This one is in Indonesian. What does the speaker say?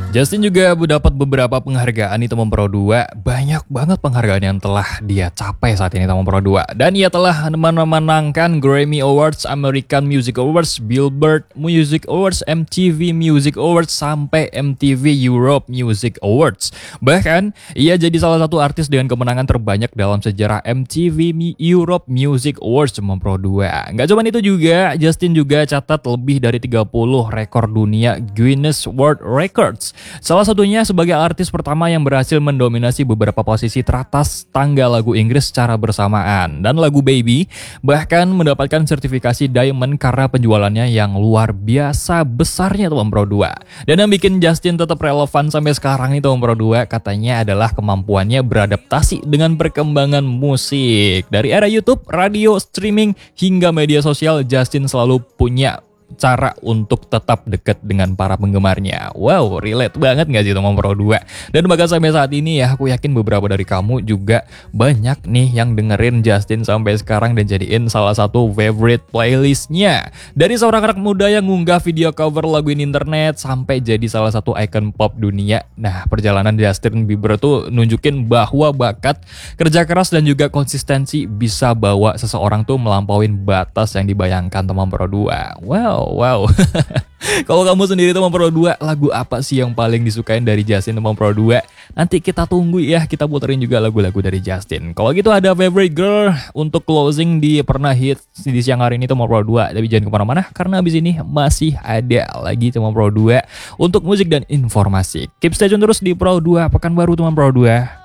Justin juga dapat beberapa penghargaan di Teman Pro 2. Banyak banget penghargaan yang telah dia capai saat ini Teman Pro 2. Dan ia telah memenangkan Grammy Awards, American Music Awards, Billboard Music Awards, MTV Music Awards, sampai MTV Europe Music Awards. Bahkan, ia jadi salah satu artis dengan kemenangan terbanyak dalam sejarah MTV Europe Music Awards Teman Pro 2. Nggak cuma itu juga, Justin juga catat lebih dari 30 rekor dunia Guinness World Records. Salah satunya sebagai artis pertama yang berhasil mendominasi beberapa posisi teratas tangga lagu Inggris secara bersamaan. Dan lagu Baby bahkan mendapatkan sertifikasi Diamond karena penjualannya yang luar biasa besarnya Teman Pro 2. Dan yang bikin Justin tetap relevan sampai sekarang itu Teman Pro 2 katanya adalah kemampuannya beradaptasi dengan perkembangan musik. Dari era YouTube, radio, streaming, hingga media sosial, Justin selalu punya cara untuk tetap dekat dengan para penggemarnya. Wow, relate banget gak sih Teman Pro 2? Dan bahkan sampai saat ini ya, aku yakin beberapa dari kamu juga banyak nih yang dengerin Justin sampai sekarang dan jadiin salah satu favorite playlistnya. Dari seorang anak muda yang ngunggah video cover lagu di internet sampai jadi salah satu icon pop dunia. Nah, perjalanan Justin Bieber tuh nunjukin bahwa bakat, kerja keras, dan juga konsistensi bisa bawa seseorang tuh melampauin batas yang dibayangkan Teman Pro 2. Wow. Kalau kamu sendiri Teman Pro 2, lagu apa sih yang paling disukain dari Justin Teman Pro 2? Nanti kita tunggu ya, kita puterin juga lagu-lagu dari Justin. Kalau gitu ada favorite girl untuk closing di Pernah Hits di siang hari ini Teman Pro 2. Tapi jangan kemana-mana karena abis ini masih ada lagi Teman Pro 2 untuk musik dan informasi. Keep stay tune terus di Pro 2 Pekanbaru Teman Pro 2.